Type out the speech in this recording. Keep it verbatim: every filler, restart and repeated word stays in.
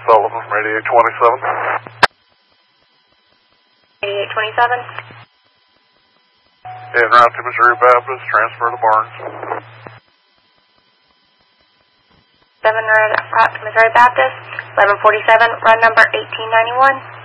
Sullivan from eighty-eight twenty-seven. eighty-eight twenty-seven. En route to Missouri Baptist, transfer to Barnes. seven route to Missouri Baptist, eleven forty-seven, run number eighteen ninety-one.